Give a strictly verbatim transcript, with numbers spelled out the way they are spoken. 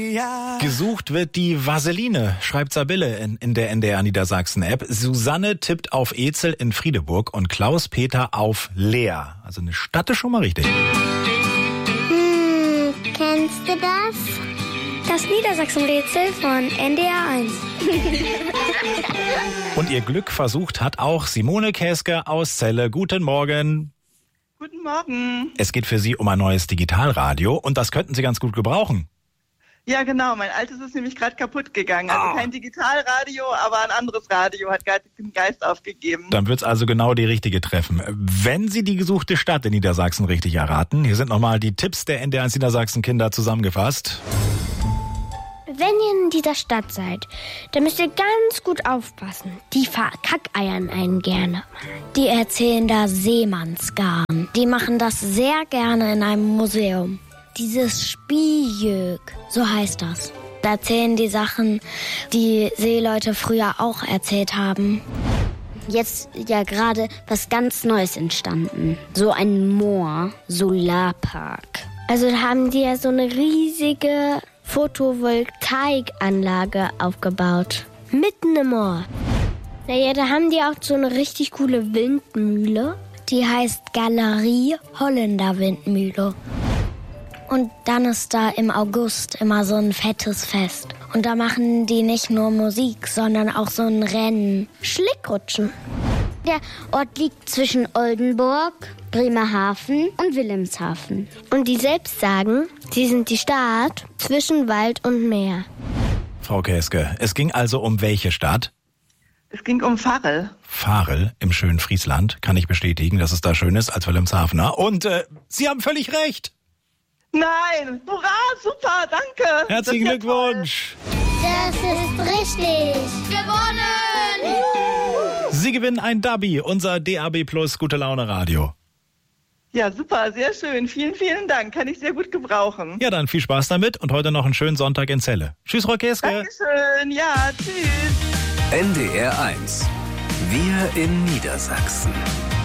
Ja. Gesucht wird die Vaseline, schreibt Sabille in, in der N D R Niedersachsen-App. Susanne tippt auf Ezel in Friedeburg und Klaus-Peter auf Leer. Also eine Stadt ist schon mal richtig. Hm, kennst du das? Das Niedersachsen-Rätsel von N D R eins. Und ihr Glück versucht hat auch Simone Käske aus Celle. Guten Morgen. Guten Morgen. Es geht für Sie um ein neues Digitalradio und das könnten Sie ganz gut gebrauchen. Ja, genau. Mein altes ist nämlich gerade kaputt gegangen. Also Ah. kein Digitalradio, aber ein anderes Radio hat gerade den Geist aufgegeben. Dann wird's also genau die richtige treffen. Wenn Sie die gesuchte Stadt in Niedersachsen richtig erraten, hier sind nochmal die Tipps der N D R eins Niedersachsen-Kinder zusammengefasst. Wenn ihr in dieser Stadt seid, dann müsst ihr ganz gut aufpassen. Die verkackeiern einen gerne. Die erzählen da Seemannsgarn. Die machen das sehr gerne in einem Museum. Dieses Spieljög, so heißt das. Da erzählen die Sachen, die Seeleute früher auch erzählt haben. Jetzt ja gerade was ganz Neues entstanden. So ein Moor, Solarpark. Also da haben die ja so eine riesige Photovoltaikanlage aufgebaut. Mitten im Moor. Naja, da haben die auch so eine richtig coole Windmühle. Die heißt Galerie Holländer Windmühle. Und dann ist da im August immer so ein fettes Fest. Und da machen die nicht nur Musik, sondern auch so ein Rennen. Schlickrutschen. Der Ort liegt zwischen Oldenburg, Bremerhaven und Wilhelmshaven. Und die selbst sagen, sie sind die Stadt zwischen Wald und Meer. Frau Käske, es ging also um welche Stadt? Es ging um Varel. Varel im schönen Friesland. Kann ich bestätigen, dass es da schön ist als Wilhelmshavener. Und äh, Sie haben völlig recht. Nein! Hurra! Super! Danke! Herzlichen Das ist ja Glückwunsch! Das ist richtig. Gewonnen! Sie gewinnen ein Dubby, unser D A B Plus Gute Laune Radio. Ja, super, sehr schön. Vielen, vielen Dank. Kann ich sehr gut gebrauchen. Ja, dann viel Spaß damit und heute noch einen schönen Sonntag in Celle. Tschüss, Frau Käske. Dankeschön. Ja, tschüss. N D R eins. Wir in Niedersachsen.